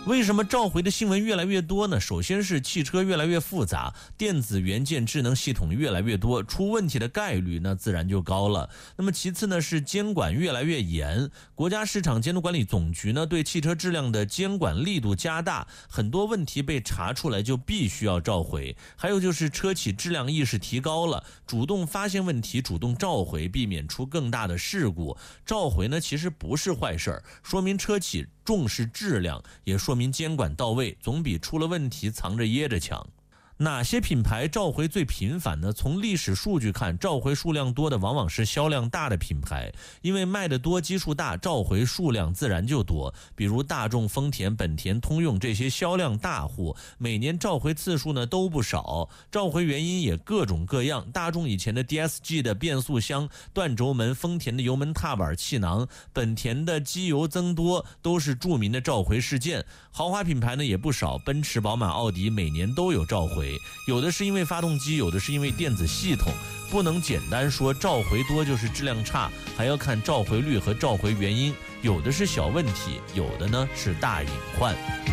为什么召回的新闻越来越多呢？首先是汽车越来越复杂，电子元件智能系统越来越多，出问题的概率那自然就高了。那么其次呢是监管越来越严，国家市场监督管理总局呢对汽车质量的监管力度加大，很多问题被查出来就必须要召回。还有就是车企质量意识提高了，主动发现问题，主动召回，避免出更大的事故。召回呢其实不是坏事，说明车企重视质量，也说明监管到位，总比出了问题藏着掖着强。哪些品牌召回最频繁呢？从历史数据看，召回数量多的往往是销量大的品牌，因为卖得多基数大，召回数量自然就多。比如大众、丰田、本田、通用这些销量大户，每年召回次数呢都不少，召回原因也各种各样。大众以前的 DSG 的变速箱、断轴门，丰田的油门踏板气囊，本田的机油增多，都是著名的召回事件。豪华品牌呢也不少，奔驰、宝马、奥迪每年都有召回。有的是因为发动机，有的是因为电子系统，不能简单说召回多就是质量差，还要看召回率和召回原因，有的是小问题，有的呢是大隐患。